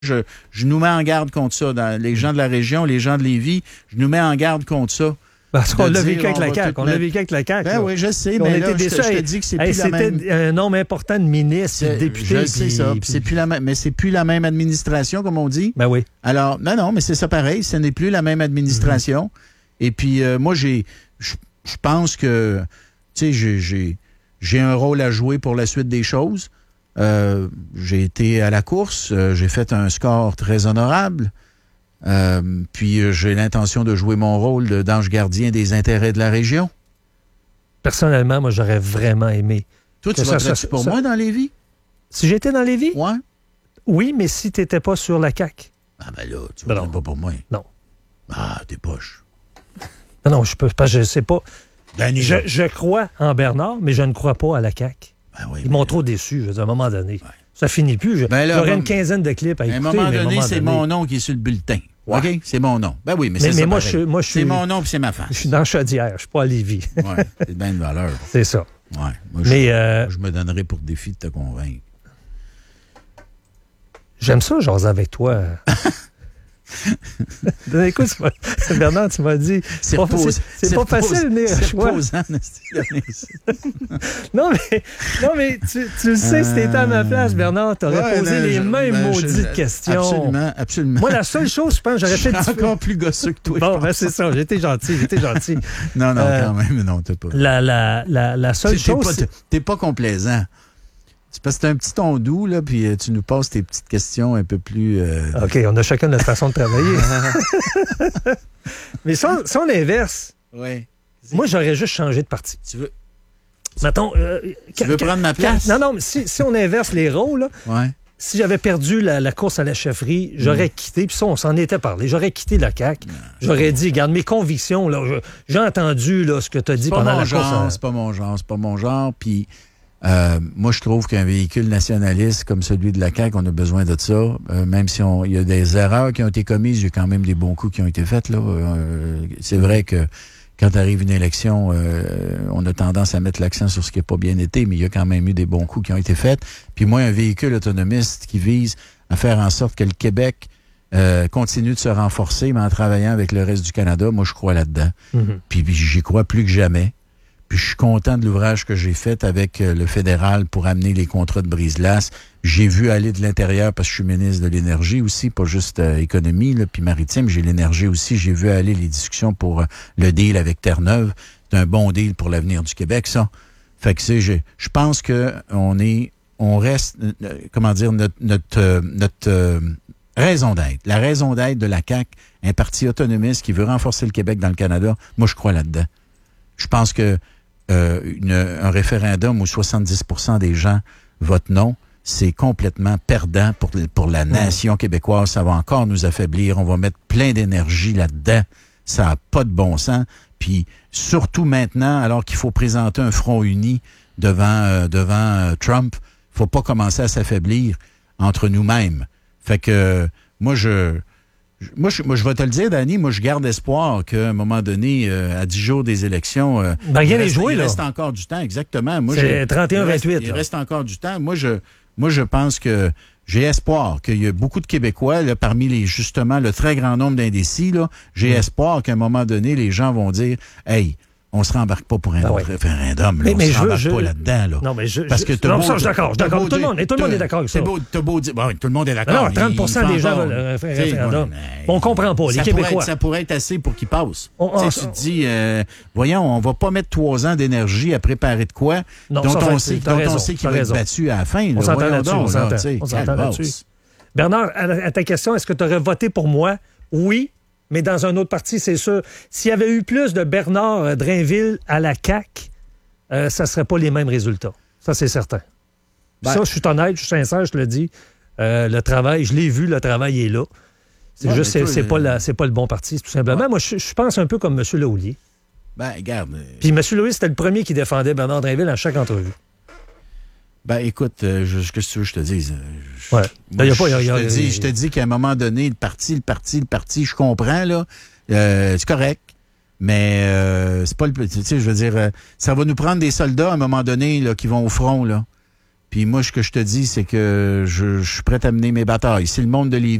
je nous mets en garde contre ça. Les gens de la région, les gens de Lévis, je nous mets en garde contre ça. Parce qu'on l'a vécu avec la CAQ. On l'a vécu avec la CAQ. Ben oui, je sais, mais là, je te dis que c'est plus la même... C'était un nombre important de ministres, de députés. Je sais ça, puis c'est plus la même, mais c'est plus la même administration, comme on dit. Ben oui. Alors, non, mais c'est ça pareil, ce n'est plus la même administration. Et puis, moi, je pense que, tu sais, j'ai un rôle à jouer pour la suite des choses. J'ai été à la course, j'ai fait un score très honorable. Puis j'ai l'intention de jouer mon rôle d'ange gardien des intérêts de la région. Personnellement, moi, j'aurais vraiment aimé. Toi, tu voterais-tu pour moi dans Lévis? Si j'étais dans Lévis? Ouais. Oui, mais si tu n'étais pas sur la CAQ. Ah ben là, tu voterais pas pour moi. Non. Ah, t'es poche. Non, je peux pas, je sais pas. Danny, je crois en Bernard, mais je ne crois pas à la CAQ. Ben oui, Ils m'ont trop déçu, je veux dire, à un moment donné. Ouais. Ça finit plus. J'aurais une quinzaine de clips à écouter. À un moment donné, c'est mon nom qui est sur le bulletin. Ouais. OK? C'est mon nom. Ben oui, mais c'est ça. Mais moi, je suis... C'est mon nom puis c'est ma face. Je suis dans Chaudière, je suis pas à Lévis. Oui, c'est bien de valeur. C'est ça. Ouais. Moi, je me donnerais pour défi de te convaincre. J'aime ça, jaser avec toi. Écoute, Bernard, tu m'as dit, c'est pas facile de venir à choix. Non, mais tu le sais, si t'étais à ma place, Bernard, t'aurais posé les mêmes maudites questions. Absolument. Moi, la seule chose, je pense, j'aurais fait... Je suis encore plus gosseux que toi. Bon, ben c'est ça, j'étais gentil. Non, quand même, non, t'as pas. La seule chose... T'es pas complaisant. C'est parce que c'est un petit ton doux, là, puis tu nous poses tes petites questions un peu plus... OK, on a chacun notre façon de travailler. Mais si on inverse, moi, j'aurais juste changé de parti. Tu veux... Mettons, tu veux prendre ma place? Non, mais si on inverse les rôles, là, si j'avais perdu la course à la chefferie, j'aurais quitté, puis ça, on s'en était parlé, j'aurais quitté la CAQ. J'aurais dit, regarde, mes convictions, là, j'ai entendu là, ce que tu as dit pendant la course. C'est pas mon genre, puis... moi, je trouve qu'un véhicule nationaliste comme celui de la CAQ, on a besoin de ça. Même si il y a des erreurs qui ont été commises, il y a quand même des bons coups qui ont été faits. Là. C'est vrai que quand arrive une élection, on a tendance à mettre l'accent sur ce qui n'a pas bien été, mais il y a quand même eu des bons coups qui ont été faits. Puis moi, un véhicule autonomiste qui vise à faire en sorte que le Québec continue de se renforcer, mais en travaillant avec le reste du Canada, moi, je crois là-dedans. Puis j'y crois plus que jamais. Puis je suis content de l'ouvrage que j'ai fait avec le fédéral pour amener les contrats de brise-glace. J'ai vu aller de l'intérieur parce que je suis ministre de l'Énergie aussi, pas juste économie, là, puis maritime. J'ai l'énergie aussi. J'ai vu aller les discussions pour le deal avec Terre-Neuve. C'est un bon deal pour l'avenir du Québec, ça. Fait que je pense que on reste, comment dire, notre raison d'être. La raison d'être de la CAQ, un parti autonomiste qui veut renforcer le Québec dans le Canada, moi je crois là-dedans. Je pense que un référendum où 70% des gens votent non, c'est complètement perdant pour la nation québécoise. Ça va encore nous affaiblir. On va mettre plein d'énergie là-dedans. Ça n'a pas de bon sens. Puis surtout maintenant, alors qu'il faut présenter un front uni devant Trump, faut pas commencer à s'affaiblir entre nous-mêmes. Fait que moi je vais te le dire, Danny, moi, je garde espoir qu'à un moment donné, à 10 jours des élections... rien n'est joué, là. Il reste encore du temps, exactement. Moi, c'est 31-28. Il reste encore du temps. Moi, je pense que j'ai espoir qu'il y a beaucoup de Québécois, là, parmi justement le très grand nombre d'indécis, là, j'ai espoir qu'à un moment donné, les gens vont dire « Hey, on se rembarque pas pour un autre référendum. Là, on se rembarque pas là-dedans. Là. Non, mais je Parce que je suis d'accord. Tout le monde est d'accord avec ça. T'as beau dire... Bon, tout le monde est d'accord. Non, 30% des gens veulent un référendum. On comprend pas, les Québécois. Ça pourrait être assez pour qu'ils passent. Tu te dis, voyons, on va pas mettre 3 ans d'énergie à préparer de quoi dont on sait qu'il va être battu à la fin. On s'entend là-dessus. On s'entend là-dessus. Bernard, à ta question, est-ce que tu aurais voté pour moi? Oui. Mais dans un autre parti, c'est sûr. S'il y avait eu plus de Bernard Drainville à la CAQ, ça ne serait pas les mêmes résultats. Ça, c'est certain. Ça, je suis honnête, je suis sincère, je te le dis. Le travail, je l'ai vu, le travail est là. C'est juste, c'est pas le bon parti, tout simplement. Moi, je pense un peu comme M. Laulier. Ben, regarde. Puis M. Laulier, c'était le premier qui défendait Bernard Drainville à chaque entrevue. Ben, écoute, qu'est-ce que tu veux que je te dise? Je te dis qu'à un moment donné, le parti, je comprends, là, c'est correct, mais c'est pas le... Tu sais, je veux dire, ça va nous prendre des soldats à un moment donné, là, qui vont au front, là. Puis moi, ce que je te dis, c'est que je suis prêt à mener mes batailles. Si le monde de Lévis